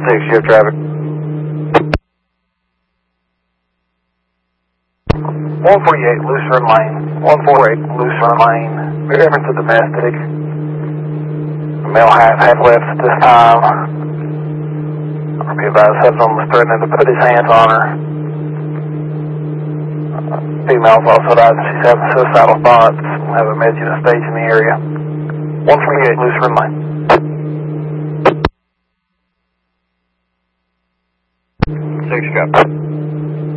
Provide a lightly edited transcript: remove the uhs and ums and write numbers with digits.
6, you have traffic. 148, loose run lane. 148, loose run lane. Reference to domestic. Male half left at this time. Be advised, husband was threatening to put his hands on her. Female's also died. She's having suicidal thoughts. Have a med unit stage in the area. 148, loose run lane. 6, copy.